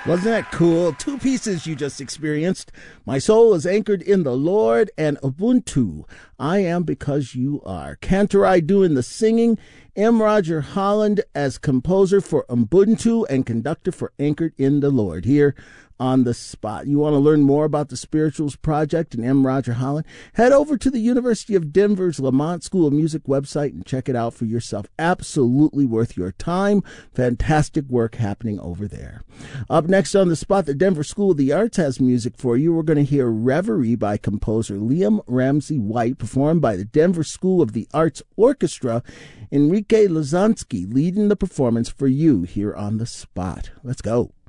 Wasn't that cool? Two pieces you just experienced. My soul is anchored in the Lord and Ubuntu. I am because you are. Cantorai doing the singing. M. Roger Holland as composer for Ubuntu and conductor for Anchored in the Lord here on the spot. You want to learn more about the Spirituals Project and M. Roger Holland? Head over to the University of Denver's Lamont School of Music website and check it out for yourself. Absolutely worth your time. Fantastic work happening over there. Up next on the spot, the Denver School of the Arts has music for you. We're going to hear Reverie by composer Liam Ramsey White, performed by the Denver School of the Arts Orchestra. Enrique Lazansky leading the performance for you here on the spot. Let's go.